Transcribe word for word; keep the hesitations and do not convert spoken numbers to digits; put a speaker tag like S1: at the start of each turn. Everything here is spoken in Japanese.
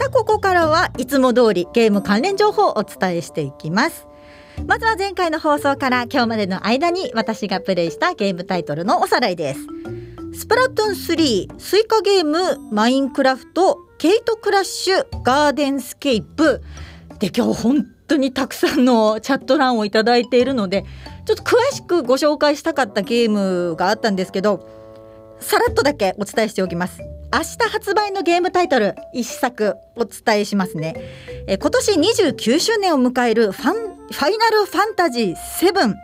S1: たここからはいつも通りゲーム関連情報をお伝えしていきます。まずは前回の放送から今日までの間に私がプレイしたゲームタイトルのおさらいです。スプラトゥーンスリー、スイカゲーム、マインクラフト、ケイトクラッシュ、ガーデンスケープで、今日本当にたくさんのチャット欄をいただいているので、ちょっと詳しくご紹介したかったゲームがあったんですけど、さらっとだけお伝えしておきます。明日発売のゲームタイトル一作お伝えしますね。え今年にじゅうきゅうしゅうねんを迎えるファンファイナルファンタジーセブン